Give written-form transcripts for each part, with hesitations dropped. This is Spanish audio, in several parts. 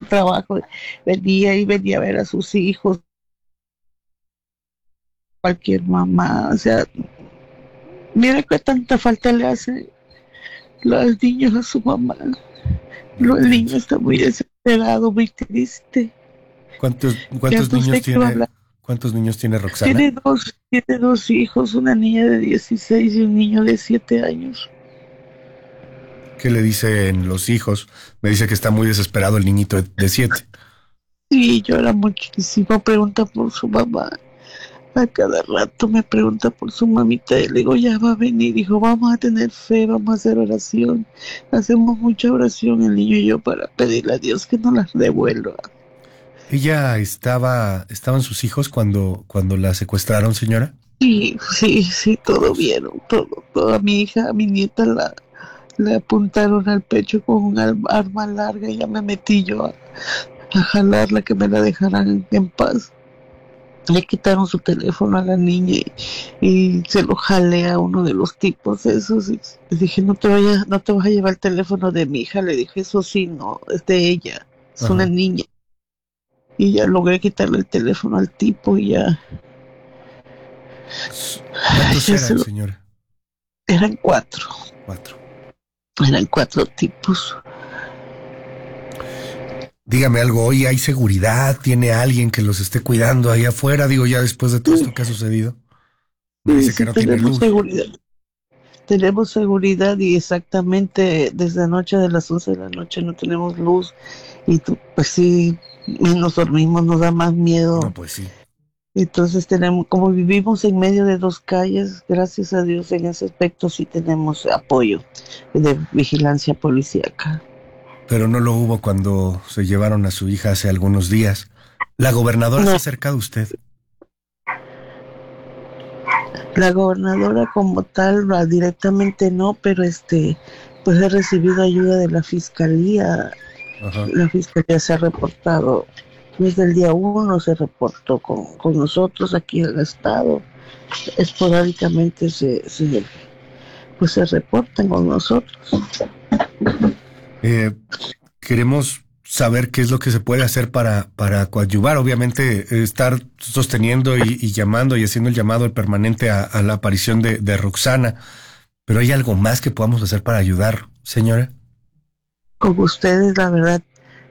trabajo, venía a ver a sus hijos, cualquier mamá, o sea, mira que tanta falta le hace los niños a su mamá. Lo El entiendo. niño está muy desesperado, muy triste. ¿Cuántos, Ya cuántos no niños sé qué va a tiene, hablar. cuántos niños tiene Roxana? Tiene dos hijos, una niña de 16 y un niño de 7 años. ¿Qué le dicen los hijos? Me dice que está muy desesperado el niñito de 7. Y llora muchísimo, pregunta por su mamá. A cada rato me pregunta por su mamita y le digo, ya va a venir. Dijo, vamos a tener fe, vamos a hacer oración. Hacemos mucha oración el niño y yo para pedirle a Dios que nos las devuelva. Estaban sus hijos cuando la secuestraron, señora. Y sí, sí, todo vieron, todo. Toda mi hija, a mi nieta le apuntaron al pecho con un arma larga y ya me metí yo a jalarla, que me la dejaran en paz. Le quitaron su teléfono a la niña y se lo jalé a uno de los tipos esos. Y le dije, no te vas a llevar el teléfono de mi hija. Le dije, eso sí, no, es de ella, es una Ajá. niña. Y ya logré quitarle el teléfono al tipo y ya, ¿Cuántos ya se eran, lo, señora? eran cuatro, 4. eran cuatro tipos. Dígame algo, hoy hay seguridad, tiene alguien que los esté cuidando ahí afuera, digo, ya después de todo Sí, esto que ha sucedido. Me sí, dice que sí, no tiene tenemos luz. seguridad. Tenemos seguridad y exactamente desde anoche de las 11 de la noche no tenemos luz y pues sí, nos dormimos, nos da más No, miedo. pues sí. Entonces tenemos, como vivimos en medio de dos calles, gracias a Dios en ese aspecto sí tenemos apoyo de vigilancia policíaca. Pero no lo hubo cuando se llevaron a su hija hace algunos días. ¿La gobernadora se No, ha acercado a usted? la gobernadora como tal, directamente no, pero pues he recibido ayuda de la fiscalía. Ajá. La fiscalía se ha reportado, desde el día uno se reportó con nosotros aquí en el estado. Esporádicamente pues se reportan con nosotros. Eh, Queremos saber qué es lo que se puede hacer para coadyuvar. Obviamente, estar sosteniendo y llamando y haciendo el llamado permanente a la aparición de Roxana. Pero ¿hay algo más que podamos hacer para ayudar, señora? Con ustedes, la verdad,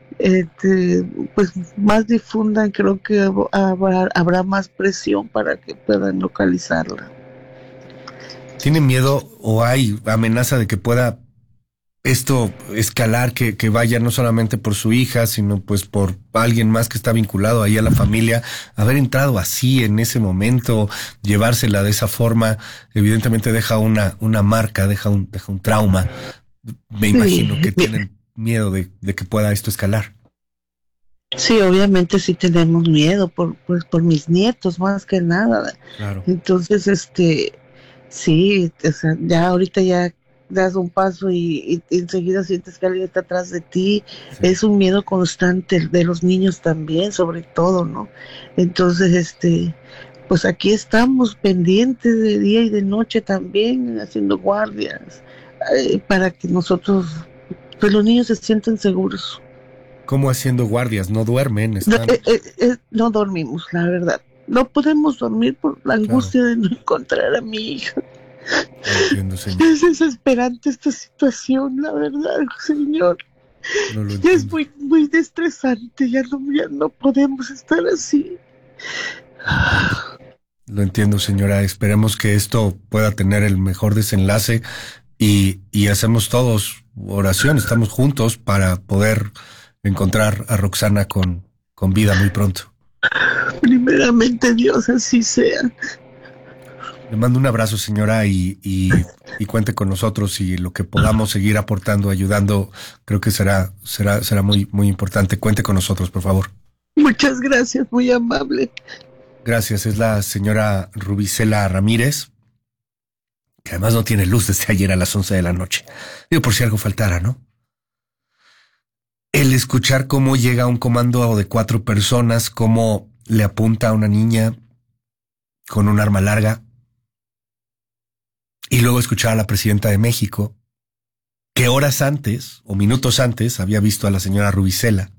pues más difundan, creo que habrá más presión para que puedan localizarla. ¿Tiene miedo o hay amenaza de que pueda esto escalar, que vaya no solamente por su hija, sino pues por alguien más que está vinculado ahí a la familia? Haber entrado así en ese momento, llevársela de esa forma, evidentemente deja una marca, deja un trauma. Me imagino Sí, que tienen miedo de que pueda esto escalar. sí, obviamente sí tenemos miedo pues, por mis nietos más que nada. Claro. Entonces, sí, o sea, ya ahorita ya das un paso y enseguida sientes que alguien está atrás de ti. Sí. Es un miedo constante de los niños también, sobre todo, ¿no? Entonces, pues aquí estamos pendientes de día y de noche también, haciendo guardias, para que nosotros, pues los niños se sientan seguros. ¿Cómo haciendo guardias? No duermen, No, están. no dormimos, la verdad. No podemos dormir por la Claro, angustia de no encontrar a mi hija. lo entiendo, señor. Es desesperante esta situación, la verdad, señor. No lo Ya es entiendo. muy, muy estresante, ya no podemos estar así. Lo entiendo. Lo entiendo, señora. Esperemos que esto pueda tener el mejor desenlace y hacemos todos oración. Estamos juntos para poder encontrar a Roxana con vida muy pronto. Primeramente, Dios, así sea. Le mando un abrazo, señora, y cuente con nosotros y lo que podamos seguir aportando, ayudando, creo que será muy, muy importante. Cuente con nosotros, por favor. Muchas gracias, muy amable. Gracias. Es la señora Rubicela Ramírez, que además no tiene luz desde ayer a las 11 de la noche. Digo, por si algo faltara, ¿no? El escuchar cómo llega un comando de 4 personas, cómo le apunta a una niña con un arma larga, y luego escuchar a la presidenta de México, que horas antes o minutos antes había visto a la señora Rubicela